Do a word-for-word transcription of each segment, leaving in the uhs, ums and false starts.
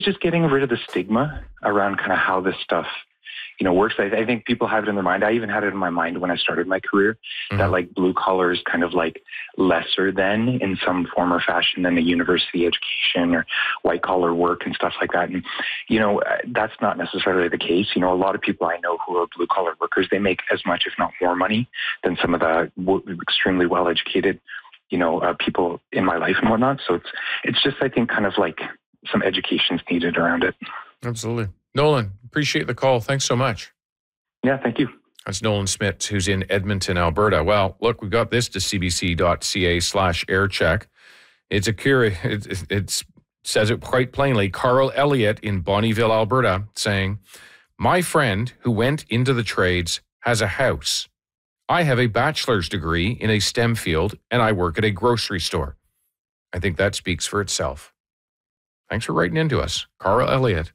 just getting rid of the stigma around kind of how this stuff, you know, works. I, I think people have it in their mind. I even had it in my mind when I started my career, mm-hmm. that like blue collar is kind of like lesser than in some form or fashion than a university education or white collar work and stuff like that. And, you know, that's not necessarily the case. You know, a lot of people I know who are blue collar workers, they make as much, if not more money than some of the w- extremely well educated, you know, uh, people in my life and whatnot. So it's, it's just, I think, kind of like some education's needed around it. Absolutely. Nolan, appreciate the call. Thanks so much. Yeah, thank you. That's Nolan Smith, who's in Edmonton, Alberta. Well, look, we got this to cbc.ca slash aircheck. It's a curious, it, it says it quite plainly. Carl Elliott in Bonnyville, Alberta, saying, my friend who went into the trades has a house. I have a bachelor's degree in a STEM field, and I work at a grocery store. I think that speaks for itself. Thanks for writing into us. Carl Elliott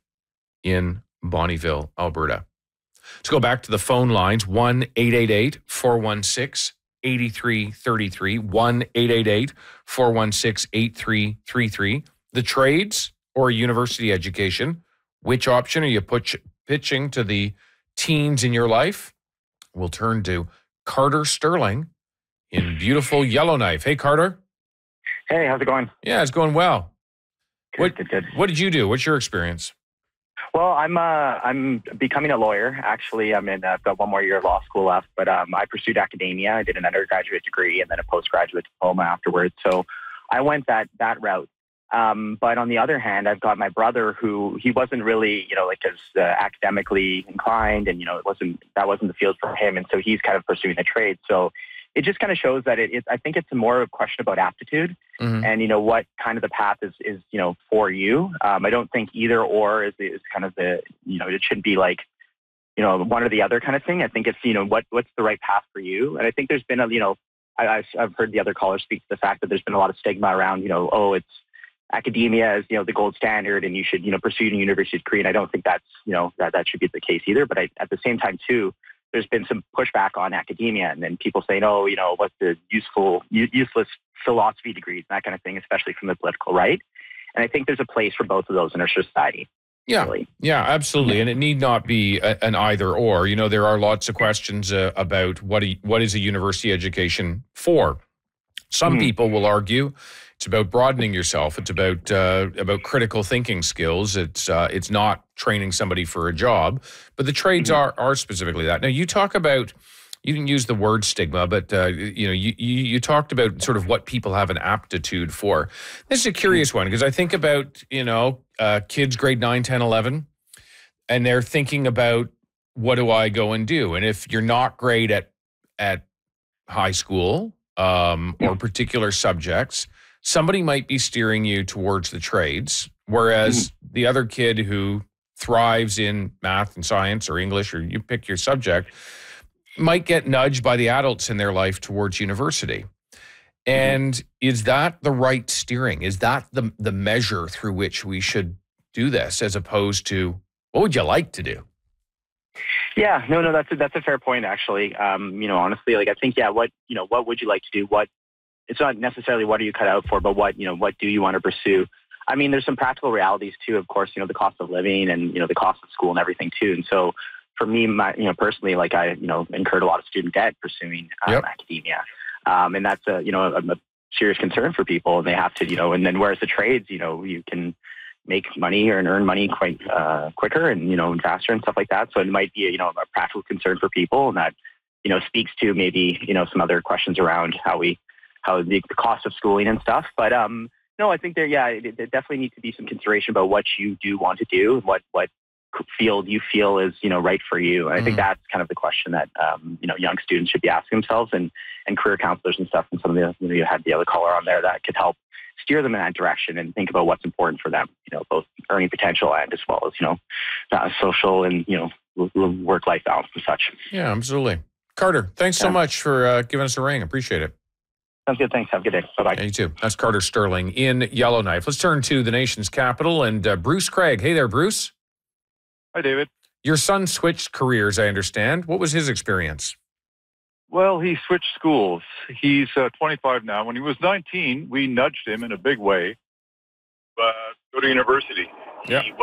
in Bonnyville, Alberta. Let's go back to the phone lines. one eight eight eight, four one six, eight three three three. one eight eight eight, four one six, eight three three three. The trades or university education, which option are you put, pitching to the teens in your life? We'll turn to Carter Sterling in beautiful Yellowknife. Hey, Carter. Hey, how's it going? Yeah, it's going well. Good, what, good, good. What did you do? What's your experience? Well, I'm uh, I'm becoming a lawyer. Actually, I'm in. Uh, I've got one more year of law school left, but um, I pursued academia. I did an undergraduate degree and then a postgraduate diploma afterwards. So I went that that route. Um, but on the other hand, I've got my brother who he wasn't really, you know, like as uh, academically inclined, and you know, it wasn't that wasn't the field for him, and so he's kind of pursuing the trade. So it just kind of shows that it, it I think it's more of a question about aptitude, mm-hmm. and you know what kind of the path is is you know for you. Um, I don't think either or is is kind of the you know it shouldn't be like you know one or the other kind of thing. I think it's you know what what's the right path for you. And I think there's been a you know I, I've I've heard the other callers speak to the fact that there's been a lot of stigma around you know oh it's academia is you know the gold standard and you should you know pursue a university degree. And I don't think that's you know that that should be the case either. But I, at the same time too, there's been some pushback on academia, and then people saying, oh, you know, what's the useful, u- useless philosophy degrees, and that kind of thing, especially from the political right. And I think there's a place for both of those in our society. Yeah, really. yeah, absolutely. And it need not be a, an either or. You know, there are lots of questions uh, about what a, what is a university education for. Some mm-hmm. people will argue it's about broadening yourself. It's about uh, about critical thinking skills. It's uh, it's not training somebody for a job, but the trades mm-hmm. are are specifically that. Now you talk about you didn't use the word stigma, but uh, you know you, you you talked about sort of what people have an aptitude for. This is a curious one because I think about you know uh, kids grade nine, ten, eleven, and they're thinking about what do I go and do, and if you're not great at at high school um, or particular subjects, somebody might be steering you towards the trades, whereas mm-hmm. the other kid who thrives in math and science or English, or you pick your subject, might get nudged by the adults in their life towards university. And mm-hmm. is that the right steering? Is that the the measure through which we should do this, as opposed to what would you like to do? Yeah, no, no, that's a, that's a fair point, actually. Um, you know, honestly, like I think, yeah, what, you know, what would you like to do? What, it's not necessarily what are you cut out for, but what, you know, what do you want to pursue? I mean, there's some practical realities too, of course, you know, the cost of living and, you know, the cost of school and everything too. And so for me, my, you know, personally, like I, you know, incurred a lot of student debt pursuing um, yep. academia. Um, and that's a, you know, a, a serious concern for people, and they have to, you know, and then whereas the trades, you know, you can make money or earn money quite uh, quicker and, you know, and faster and stuff like that. So it might be, you know, a practical concern for people, and that, you know, speaks to maybe, you know, some other questions around how we, how the, the cost of schooling and stuff. But um, no, I think there, yeah, it, there definitely needs to be some consideration about what you do want to do and what, what field you feel is, you know, right for you. And I mm-hmm. think that's kind of the question that, um, you know, young students should be asking themselves, and, and career counselors and stuff. And some of the, you know, you had the other caller on there that could help steer them in that direction and think about what's important for them, you know, both earning potential and as well as, you know, uh, social and, you know, work-life balance and such. Yeah, absolutely. Carter, thanks yeah. so much for uh, giving us a ring. Appreciate it. Sounds good. Thanks. Have a good day. Bye-bye. Yeah, you too. That's Carter Sterling in Yellowknife. Let's turn to the nation's capital and uh, Bruce Craig. Hey there, Bruce. Hi, David. Your son switched careers, I understand. What was his experience? Well, he switched schools. He's uh, twenty-five now. When he was nineteen, we nudged him in a big way, but go to university. Yeah. He